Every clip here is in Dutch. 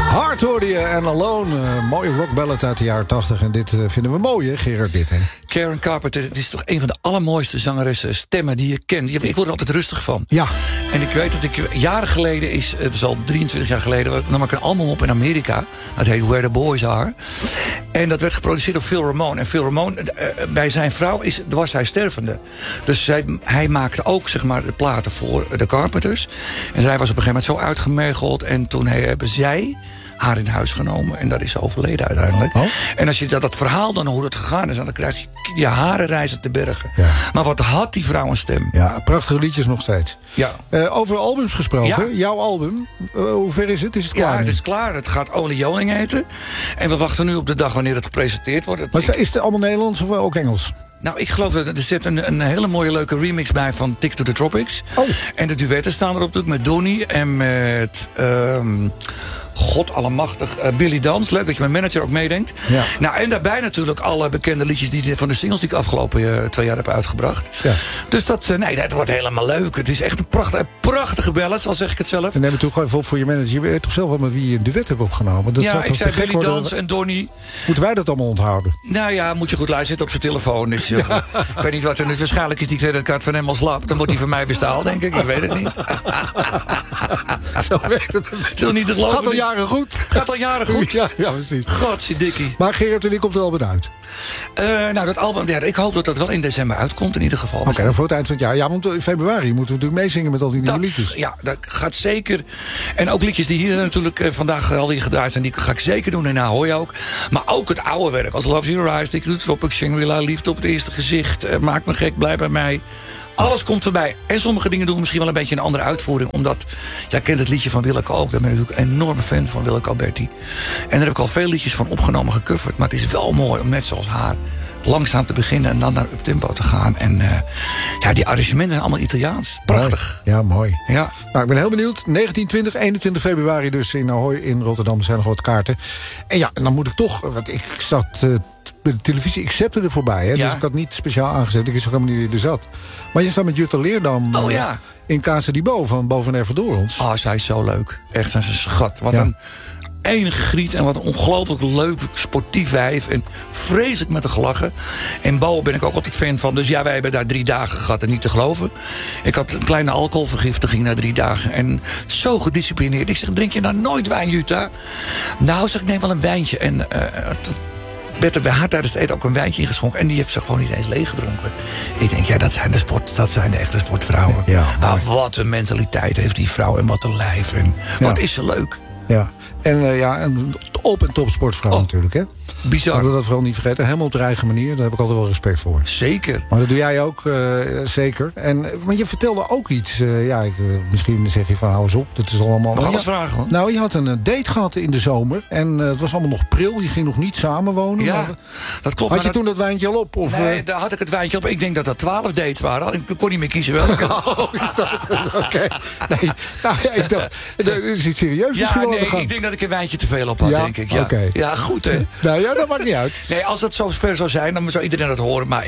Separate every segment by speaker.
Speaker 1: Hard hoorde je en Alone. Mooie rockballad uit de jaren 80. En dit vinden we mooi, hè, Gerard, dit, hè?
Speaker 2: Karen Carpenter, het is toch een van de allermooiste zangeressen, stemmen die je kent. Ik word er altijd rustig van.
Speaker 1: Ja.
Speaker 2: En ik weet dat ik jaren geleden, het is al 23 jaar geleden, nam ik een album op in Amerika. Dat heet Where the Boys Are. En dat werd geproduceerd door Phil Ramone. En Phil Ramone, bij zijn vrouw was hij stervende. Dus hij maakte ook, zeg maar, de platen voor de Carpenters. En zij was op een gegeven moment zo uitgemergeld. En toen hebben zij haar in huis genomen. En dat is overleden uiteindelijk.
Speaker 1: Oh.
Speaker 2: En als je dat verhaal dan hoe het gegaan is, dan krijg je haren reizen te bergen. Ja. Maar wat had die vrouw een stem?
Speaker 1: Ja, prachtige liedjes nog steeds.
Speaker 2: Ja.
Speaker 1: Over albums gesproken. Ja. Jouw album, hoe ver is het? Is het klaar?
Speaker 2: Ja, het is klaar. Het gaat Only Joling heten. En we wachten nu op de dag wanneer het gepresenteerd wordt.
Speaker 1: Maar is het allemaal Nederlands of ook Engels?
Speaker 2: Nou, ik geloof dat er zit een hele mooie leuke remix bij van Tick to the Tropics.
Speaker 1: Oh.
Speaker 2: En de duetten staan erop natuurlijk met Donnie en met God allemachtig, Billy Dans. Leuk dat je mijn manager ook meedenkt. Ja. Nou, en daarbij natuurlijk alle bekende liedjes van de singles die ik afgelopen 2 jaar heb uitgebracht. Ja. Dus dat wordt helemaal leuk. Het is echt een prachtige ballad, al zeg ik het zelf.
Speaker 1: En neem het toch gewoon even op voor je manager. Je weet toch zelf wel met wie je een duet hebt opgenomen? Dat
Speaker 2: ja, ik zei Billy Dans en Donnie.
Speaker 1: Moeten wij dat allemaal onthouden?
Speaker 2: Nou ja, moet je goed luisteren op zijn telefoon. Dus, ja. Ik weet niet wat er nu. Waarschijnlijk is die creditcard van hem al slap. Dan wordt die van mij bestaald, denk ik. Ik weet het niet.
Speaker 1: Zo werkt het.
Speaker 2: Het is niet te geloven.
Speaker 1: Gaat al jaren goed.
Speaker 2: Gaat al jaren goed.
Speaker 1: Ja, precies.
Speaker 2: Godzidikkie.
Speaker 1: Maar Gerard, wanneer komt het album uit?
Speaker 2: Nou, dat album, ja, ik hoop dat dat wel in december uitkomt in ieder geval.
Speaker 1: Oké, dan voor het eind van het jaar. Ja, want in februari moeten we natuurlijk meezingen met al die nieuwe liedjes.
Speaker 2: Ja, dat gaat zeker. En ook liedjes die hier natuurlijk vandaag al die gedraaid zijn, die ga ik zeker doen in Ahoy ook. Maar ook het oude werk, als Love Your Eyes, Tick to the Tropics, Shangri-La, Liefde op het eerste gezicht, Maak me gek, Blijf bij mij. Alles komt voorbij. En sommige dingen doen we misschien wel een beetje een andere uitvoering. Omdat, jij kent het liedje van Willeke ook. Daar ben ik natuurlijk een enorme fan van, Willeke Alberti. En daar heb ik al veel liedjes van opgenomen, gecoverd. Maar het is wel mooi om net zoals haar langzaam te beginnen en dan naar uptempo te gaan. En die arrangementen zijn allemaal Italiaans. Prachtig.
Speaker 1: Ja, mooi.
Speaker 2: Ja.
Speaker 1: Nou, ik ben heel benieuwd. 19, 20, 21 februari dus in Ahoy in Rotterdam. Er zijn nog wat kaarten. En ja, dan moet ik toch, want ik zat bij de televisie, ik zette er voorbij. Hè, dus ik had niet speciaal aangezet. Ik wist ook helemaal niet wie er zat. Maar je staat met Jutta Leerdam in Casa di Bo van Boven Erven door ons.
Speaker 2: Oh, zij is zo leuk. Echt, zij is een schat. Wat een enige griet en wat een ongelooflijk leuk sportief wijf. En vreselijk met haar gelachen. En Bo ben ik ook altijd fan van. Dus ja, wij hebben daar 3 dagen gehad en niet te geloven. Ik had een kleine alcoholvergiftiging na 3 dagen. En zo gedisciplineerd. Ik zeg, drink je nou nooit wijn, Jutta? Nou, zeg ik, neem wel een wijntje. En werd er bij haar tijdens het eten ook een wijntje ingeschonken. En die heeft ze gewoon niet eens leeggedronken. Ik denk, ja, dat zijn de echte sportvrouwen. Ja, maar wat een mentaliteit heeft die vrouw. En wat een lijf. En wat is ze leuk.
Speaker 1: Ja. En een op- en topsportvrouw natuurlijk, hè?
Speaker 2: Bizar.
Speaker 1: Laten we dat vooral niet vergeten. Helemaal op de eigen manier. Daar heb ik altijd wel respect voor.
Speaker 2: Zeker.
Speaker 1: Maar dat doe jij ook, zeker. Maar je vertelde ook iets. Misschien zeg je van, hou eens op. Dat is allemaal...
Speaker 2: Mag alles vragen, hoor.
Speaker 1: Nou, je had een date gehad in de zomer. En het was allemaal nog pril. Je ging nog niet samenwonen.
Speaker 2: Ja, dat klopt.
Speaker 1: Had je toen dat wijntje al op? Of,
Speaker 2: nee, daar had ik het wijntje op. Ik denk dat dat 12 dates waren. Ik kon niet meer kiezen welke.
Speaker 1: Oh, is dat? Oké. Nee, nou ja, ik dacht, is iets serieus misschien wel?
Speaker 2: Ik denk dat ik een wijntje te veel op had, denk ik. Ja.
Speaker 1: Okay.
Speaker 2: Ja, goed, hè?
Speaker 1: Nou ja, dat maakt niet uit.
Speaker 2: Nee, als dat zo ver zou zijn, dan zou iedereen dat horen. Maar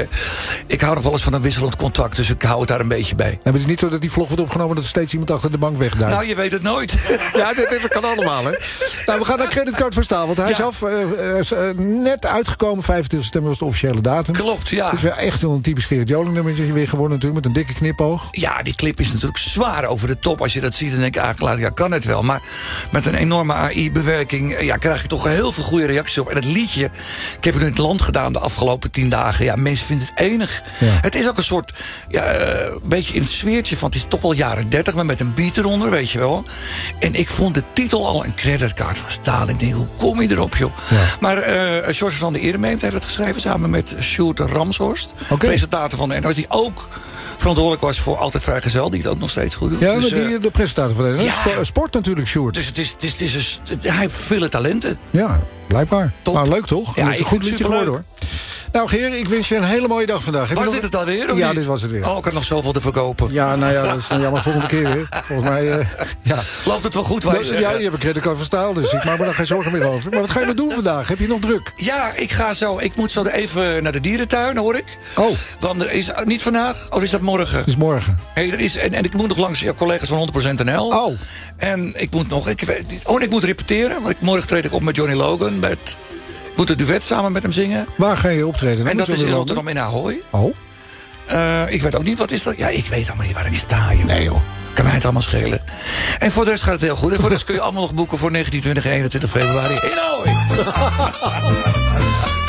Speaker 2: ik hou nog wel eens van een wisselend contact. Dus ik hou het daar een beetje bij.
Speaker 1: Het is niet zo dat die vlog wordt opgenomen dat er steeds iemand achter de bank wegduikt.
Speaker 2: Nou, je weet het nooit.
Speaker 1: Ja, dit kan allemaal, hè. Nou, we gaan naar creditcard verstaan. Want hij is net uitgekomen. 25 september was de officiële datum.
Speaker 2: Klopt, ja.
Speaker 1: Het is weer echt wel een typisch Gerard Joling nummertje weer geworden natuurlijk. Met een dikke knipoog.
Speaker 2: Ja, die clip is natuurlijk zwaar over de top. Als je dat ziet, dan denk je eigenlijk, ja, kan het wel. Maar met een enorme AI-bewerking krijg je toch heel veel goede reacties op. En het liedje, ik heb het in het land gedaan de afgelopen 10 dagen. Ja, mensen vinden het enig. Ja. Het is ook een soort, beetje in het sfeertje van, het is toch wel jaren 30, maar met een beat eronder, weet je wel. En ik vond de titel al een creditcard van Staal. Ik denk, hoe kom je erop, joh? Ja. Maar George van der Eremeent heeft het geschreven samen met Sjoerd Ramshorst. Presentator van de NOS, die ook verantwoordelijk was voor Altijd Vrijgezel, die het ook nog steeds goed doet.
Speaker 1: Ja, dus, de presentator van de NOS. Sport natuurlijk, Sjoerd.
Speaker 2: Dus hij heeft vele talenten.
Speaker 1: Ja, blijkbaar. Top. Nou, leuk toch?
Speaker 2: Ja,
Speaker 1: het is een goed liedje geworden, hoor. Nou, Geer, ik wens je een hele mooie dag vandaag.
Speaker 2: Was dit het alweer?
Speaker 1: Ja, dit was het weer.
Speaker 2: Oh, ik had nog zoveel te verkopen.
Speaker 1: Ja, nou ja, dat is jammer volgende keer weer. Volgens mij, ja.
Speaker 2: Loopt het wel goed, wij zeggen?
Speaker 1: Ja, je hebt een creditcard van Staal, dus ik maak me daar geen zorgen meer over. Maar wat ga je nou doen vandaag? Heb je nog druk?
Speaker 2: Ja, ik moet zo even naar de dierentuin, hoor ik.
Speaker 1: Oh.
Speaker 2: Want er is niet vandaag, of is dat morgen?
Speaker 1: Het is morgen.
Speaker 2: Hey, en ik moet nog langs collega's van 100% NL.
Speaker 1: Oh.
Speaker 2: En ik moet nog, ik weet niet. Oh, en ik moet repeteren, want morgen treed ik op met Johnny Logan. Ik moet het duet samen met hem zingen.
Speaker 1: Waar ga je optreden?
Speaker 2: En dat is in Rotterdam in Ahoy.
Speaker 1: Oh.
Speaker 2: Ik weet ook niet, wat is dat? Ja, ik weet allemaal niet waar ik sta, joh.
Speaker 1: Nee, joh.
Speaker 2: Kan mij het allemaal schelen. En voor de rest gaat het heel goed. En voor de rest kun je allemaal nog boeken voor 19, 20 en 21 februari in Ahoy.